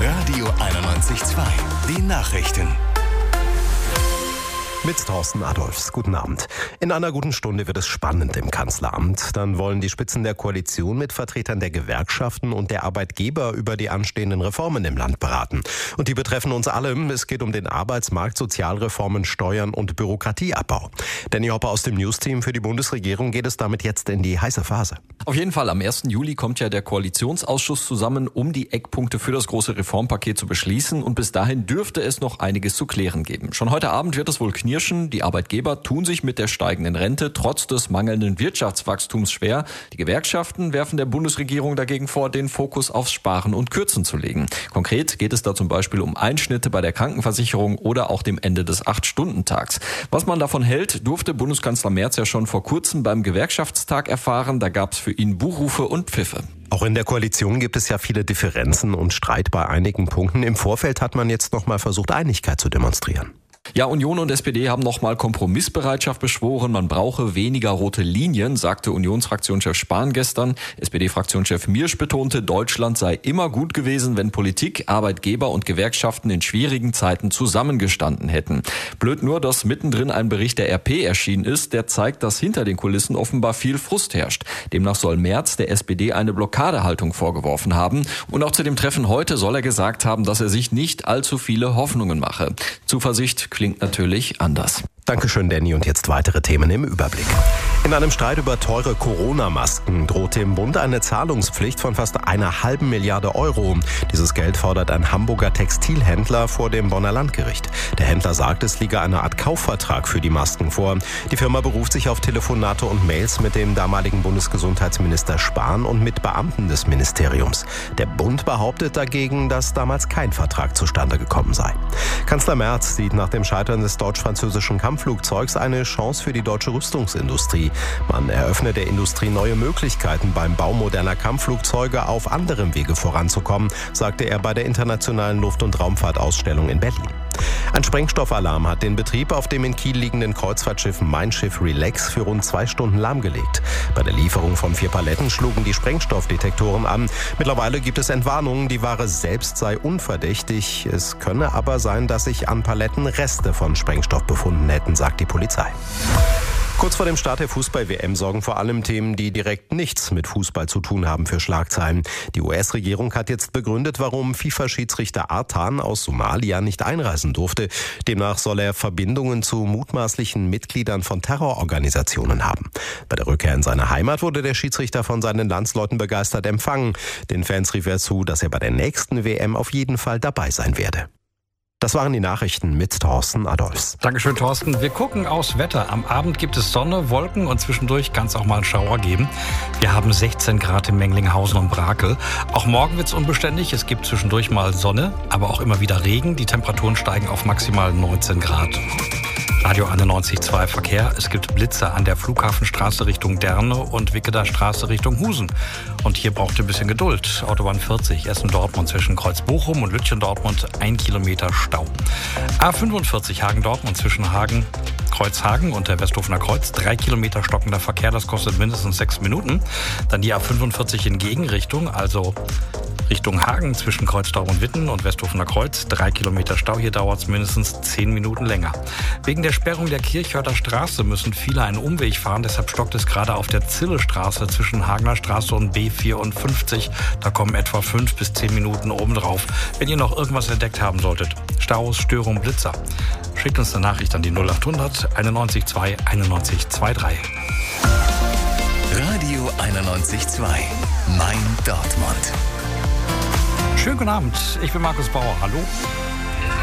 Radio 91.2. Die Nachrichten. Mit Thorsten Adolfs. Guten Abend. In einer guten Stunde wird es spannend im Kanzleramt. Dann wollen die Spitzen der Koalition mit Vertretern der Gewerkschaften und der Arbeitgeber über die anstehenden Reformen im Land beraten. Und die betreffen uns alle. Es geht um den Arbeitsmarkt, Sozialreformen, Steuern und Bürokratieabbau. Danny Hopper aus dem Newsteam. Für die Bundesregierung geht es damit jetzt in die heiße Phase. Auf jeden Fall, am 1. Juli kommt ja der Koalitionsausschuss zusammen, um die Eckpunkte für das große Reformpaket zu beschließen. Und bis dahin dürfte es noch einiges zu klären geben. Schon heute Abend wird es wohl knirschen. Die Arbeitgeber tun sich mit der steigenden Rente trotz des mangelnden Wirtschaftswachstums schwer. Die Gewerkschaften werfen der Bundesregierung dagegen vor, den Fokus aufs Sparen und Kürzen zu legen. Konkret geht es da zum Beispiel um Einschnitte bei der Krankenversicherung oder auch dem Ende des 8-Stunden-Tags. Was man davon hält, durfte Bundeskanzler Merz ja schon vor kurzem beim Gewerkschaftstag erfahren. Da gab es für ihn Buhrufe und Pfiffe. Auch in der Koalition gibt es ja viele Differenzen und Streit bei einigen Punkten. Im Vorfeld hat man jetzt noch mal versucht, Einigkeit zu demonstrieren. Ja, Union und SPD haben nochmal Kompromissbereitschaft beschworen. Man brauche weniger rote Linien, sagte Unionsfraktionschef Spahn gestern. SPD-Fraktionschef Miersch betonte, Deutschland sei immer gut gewesen, wenn Politik, Arbeitgeber und Gewerkschaften in schwierigen Zeiten zusammengestanden hätten. Blöd nur, dass mittendrin ein Bericht der RP erschienen ist, der zeigt, dass hinter den Kulissen offenbar viel Frust herrscht. Demnach soll Merz der SPD eine Blockadehaltung vorgeworfen haben. Und auch zu dem Treffen heute soll er gesagt haben, dass er sich nicht allzu viele Hoffnungen mache. Zuversicht klingt natürlich anders. Dankeschön, Danny. Und jetzt weitere Themen im Überblick. In einem Streit über teure Corona-Masken droht dem Bund eine Zahlungspflicht von fast 1,5 Milliarde Euro. Dieses Geld fordert ein Hamburger Textilhändler vor dem Bonner Landgericht. Der Händler sagt, es liege eine Art Kaufvertrag für die Masken vor. Die Firma beruft sich auf Telefonate und Mails mit dem damaligen Bundesgesundheitsminister Spahn und mit Beamten des Ministeriums. Der Bund behauptet dagegen, dass damals kein Vertrag zustande gekommen sei. Kanzler Merz sieht nach dem Scheitern des deutsch-französischen Kampfflugzeugs eine Chance für die deutsche Rüstungsindustrie. Man eröffne der Industrie neue Möglichkeiten, beim Bau moderner Kampfflugzeuge auf anderem Wege voranzukommen, sagte er bei der Internationalen Luft- und Raumfahrtausstellung in Berlin. Ein Sprengstoffalarm hat den Betrieb auf dem in Kiel liegenden Kreuzfahrtschiff Mein Schiff Relax für rund 2 Stunden lahmgelegt. Bei der Lieferung von 4 Paletten schlugen die Sprengstoffdetektoren an. Mittlerweile gibt es Entwarnungen, die Ware selbst sei unverdächtig. Es könne aber sein, dass sich an Paletten Reste von Sprengstoff befunden hätten, sagt die Polizei. Kurz vor dem Start der Fußball-WM sorgen vor allem Themen, die direkt nichts mit Fußball zu tun haben, für Schlagzeilen. Die US-Regierung hat jetzt begründet, warum FIFA-Schiedsrichter Artan aus Somalia nicht einreisen durfte. Demnach soll er Verbindungen zu mutmaßlichen Mitgliedern von Terrororganisationen haben. Bei der Rückkehr in seine Heimat wurde der Schiedsrichter von seinen Landsleuten begeistert empfangen. Den Fans rief er zu, dass er bei der nächsten WM auf jeden Fall dabei sein werde. Das waren die Nachrichten mit Thorsten Adolfs. Dankeschön, Thorsten. Wir gucken aufs Wetter. Am Abend gibt es Sonne, Wolken und zwischendurch kann es auch mal einen Schauer geben. Wir haben 16 Grad in Menglinghausen und Brakel. Auch morgen wird es unbeständig. Es gibt zwischendurch mal Sonne, aber auch immer wieder Regen. Die Temperaturen steigen auf maximal 19 Grad. Radio 91.2 Verkehr. Es gibt Blitzer an der Flughafenstraße Richtung Derne und Wicketer Straße Richtung Husen. Und hier braucht ihr ein bisschen Geduld. Autobahn 40, Essen-Dortmund zwischen Kreuz-Bochum und Lütchen-Dortmund, 1 Kilometer Stau. A45 Hagen-Dortmund zwischen Kreuzhagen und der Westhofener Kreuz, 3 Kilometer stockender Verkehr, das kostet mindestens 6 Minuten. Dann die A45 in Gegenrichtung, also Richtung Hagen zwischen Kreuzdorf und Witten und Westhofener Kreuz, 3 Kilometer Stau. Hier dauert es mindestens 10 Minuten länger. Wegen der Sperrung der Kirchhörder Straße müssen viele einen Umweg fahren. Deshalb stockt es gerade auf der Zillestraße zwischen Hagener Straße und B54. Da kommen etwa 5 bis 10 Minuten obendrauf. Wenn ihr noch irgendwas entdeckt haben solltet, Staus, Störung, Blitzer, schickt uns eine Nachricht an die 0800 91 2 91 23. Radio 91.2. Mein Dortmund. Schönen guten Abend, ich bin Markus Bauer. Hallo.